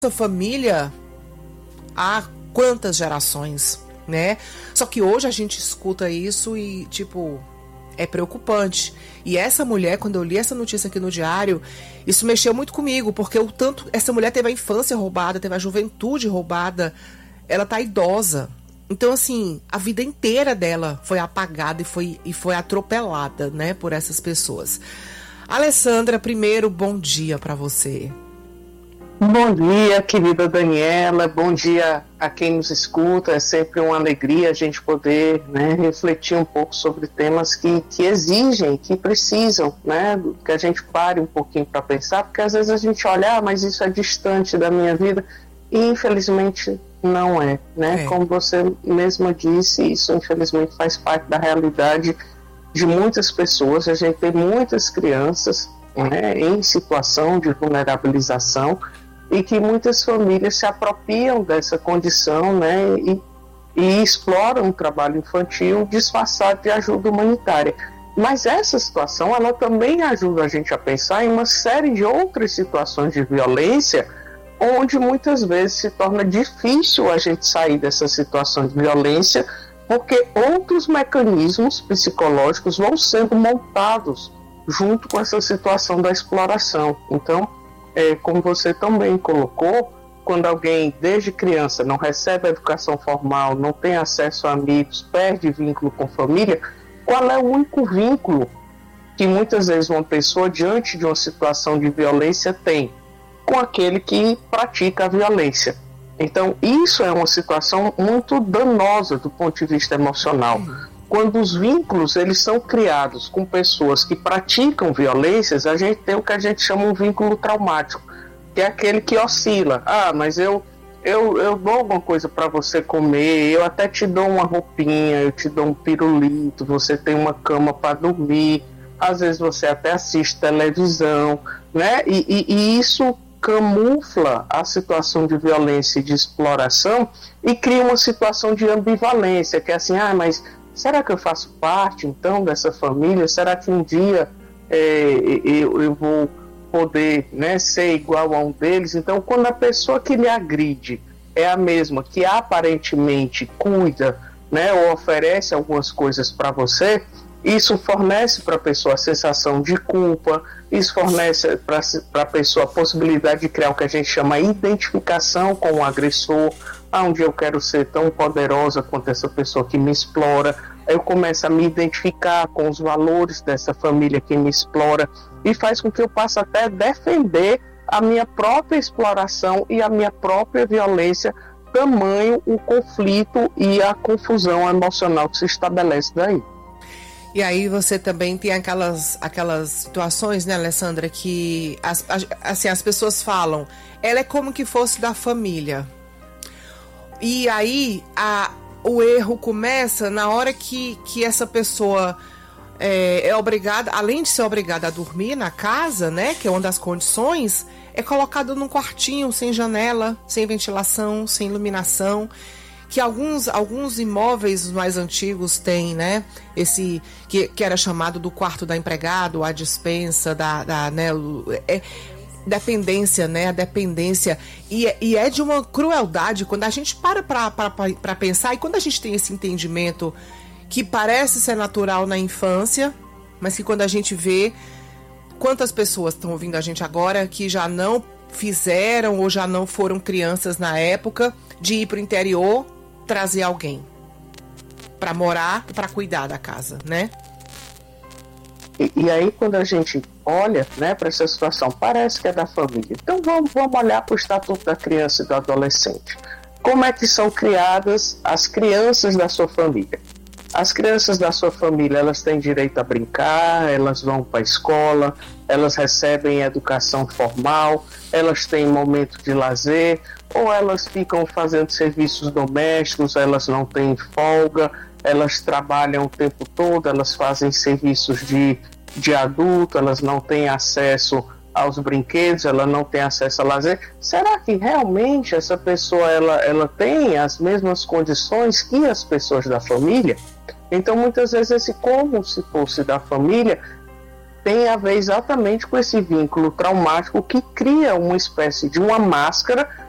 família há quantas gerações, né? Só que hoje a gente escuta isso e, tipo, é preocupante. E essa mulher, quando eu li essa notícia aqui no diário, isso mexeu muito comigo, porque o tanto essa mulher teve a infância roubada, teve a juventude roubada, ela tá idosa. Então, assim, a vida inteira dela foi apagada e foi atropelada, né, por essas pessoas. Alessandra, primeiro, bom dia para você. Bom dia, querida Daniela, bom dia a quem nos escuta. É sempre uma alegria a gente poder, né, refletir um pouco sobre temas que exigem, que precisam, né, que a gente pare um pouquinho para pensar, porque às vezes a gente olha, mas isso é distante da minha vida, e infelizmente não é, né? Como você mesma disse, isso infelizmente faz parte da realidade de muitas pessoas. A gente tem muitas crianças, né, em situação de vulnerabilização, e que muitas famílias se apropriam dessa condição, né, e exploram o trabalho infantil disfarçado de ajuda humanitária. Mas essa situação, ela também ajuda a gente a pensar em uma série de outras situações de violência, onde muitas vezes se torna difícil a gente sair dessa situação de violência, porque outros mecanismos psicológicos vão sendo montados junto com essa situação da exploração. Então, como você também colocou, quando alguém desde criança não recebe a educação formal, não tem acesso a amigos, perde vínculo com família, qual é o único vínculo que muitas vezes uma pessoa diante de uma situação de violência tem? Com aquele que pratica a violência. Então, isso é uma situação muito danosa do ponto de vista emocional. Quando os vínculos eles são criados com pessoas que praticam violências, a gente tem o que a gente chama um vínculo traumático, que é aquele que oscila. Mas eu dou alguma coisa para você comer, eu até te dou uma roupinha, eu te dou um pirulito, você tem uma cama para dormir, às vezes você até assiste televisão, né? E isso camufla a situação de violência e de exploração e cria uma situação de ambivalência, que é assim, mas será que eu faço parte, então, dessa família? Será que um dia eu vou poder, né, ser igual a um deles? Então, quando a pessoa que lhe agride é a mesma que aparentemente cuida, né, ou oferece algumas coisas para você, isso fornece para a pessoa a sensação de culpa, isso fornece para a pessoa a possibilidade de criar o que a gente chama de identificação com o agressor. Um dia eu quero ser tão poderosa quanto essa pessoa que me explora, eu começo a me identificar com os valores dessa família que me explora, e faz com que eu passe até a defender a minha própria exploração e a minha própria violência, tamanho o conflito e a confusão emocional que se estabelece daí. E aí você também tem aquelas situações, né, Alessandra, que as pessoas falam, ela é como que fosse da família. E aí o erro começa na hora que essa pessoa é obrigada, além de ser obrigada a dormir na casa, né, que é uma das condições, é colocada num quartinho sem janela, sem ventilação, sem iluminação, que alguns imóveis mais antigos têm, né, esse que era chamado do quarto da empregada, a dispensa dependência, né, a dependência, e é de uma crueldade quando a gente para pensar, e quando a gente tem esse entendimento que parece ser natural na infância, mas que quando a gente vê quantas pessoas estão ouvindo a gente agora que já não fizeram ou já não foram crianças na época de ir para o interior trazer alguém para morar e para cuidar da casa, né? E aí quando a gente olha, né, para essa situação, parece que é da família. Então vamos olhar para o Estatuto da Criança e do Adolescente. Como é que são criadas as crianças da sua família? As crianças da sua família, elas têm direito a brincar, elas vão para a escola, elas recebem educação formal, elas têm momento de lazer, ou elas ficam fazendo serviços domésticos, elas não têm folga, elas trabalham o tempo todo, elas fazem serviços de adulto, elas não têm acesso aos brinquedos, ela não tem acesso a lazer. Será que realmente essa pessoa ela tem as mesmas condições que as pessoas da família? Então muitas vezes esse como se fosse da família tem a ver exatamente com esse vínculo traumático que cria uma espécie de uma máscara